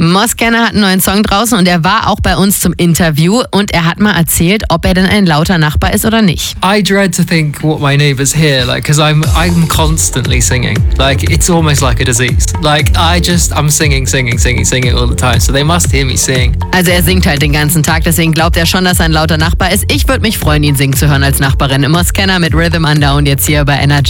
Moskenner hat einen neuen Song draußen und er war auch bei uns zum Interview und er hat mal erzählt, ob er denn ein lauter Nachbar ist oder nicht. I dread to think what my neighbors hear, like, because I'm constantly singing. Like, it's almost like a disease. Like, I'm singing all the time. So they must hear me sing. Also er singt halt den ganzen Tag, deswegen glaubt er schon, dass er ein lauter Nachbar ist. Ich würde mich freuen, ihn singen zu hören als Nachbarin. Moskenner mit Rhythm Under und jetzt hier bei NRJ.